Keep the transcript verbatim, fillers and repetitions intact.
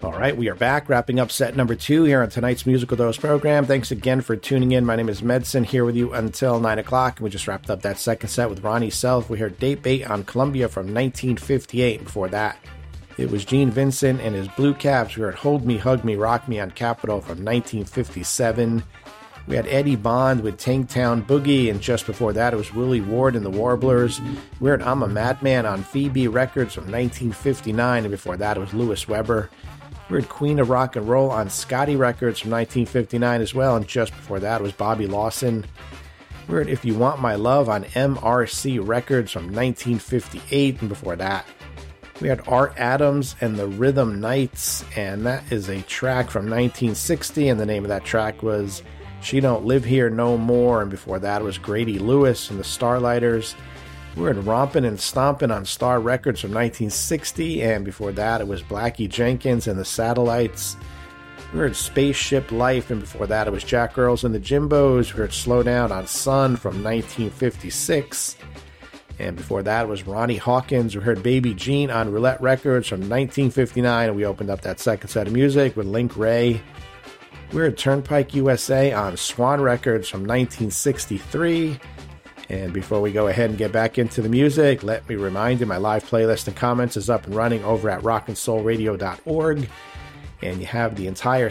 All right, we are back, wrapping up set number two here on tonight's Musical Dose program. Thanks again for tuning in. My name is Medson, here with you until nine o'clock. And we just wrapped up that second set with Ronnie Self. We heard Date Bait on Columbia from nineteen fifty-eight. And before that, it was Gene Vincent and his Blue Caps. We heard Hold Me, Hug Me, Rock Me on Capitol from nineteen fifty-seven. We had Eddie Bond with Tanktown Boogie, and just before that, it was Willie Ward and the Warblers. We heard I'm a Madman on Phoebe Records from nineteen fifty-nine, and before that, it was Louis Weber. We heard Queen of Rock and Roll on Scotty Records from nineteen fifty-nine as well, and just before that was Bobby Lawson. We heard If You Want My Love on M R C Records from nineteen fifty-eight, and before that we had Art Adams and the Rhythm Knights, and that is a track from nineteen sixty, and the name of that track was She Don't Live Here No More, and before that was Grady Lewis and the Starlighters. We heard Rompin' and Stompin' on Star Records from nineteen sixty, and before that it was Blackie Jenkins and the Satellites. We heard Spaceship Life, and before that it was Jack Earls and the Jimbos. We heard Slow Down on Sun from nineteen fifty-six, and before that was Ronnie Hawkins. We heard Baby Jean on Roulette Records from nineteen fifty-nine, and we opened up that second set of music with Link Ray. We heard Turnpike U S A on Swan Records from nineteen sixty-three. And before we go ahead and get back into the music, let me remind you, my live playlist and comments is up and running over at rock and soul radio dot org. And you have the entire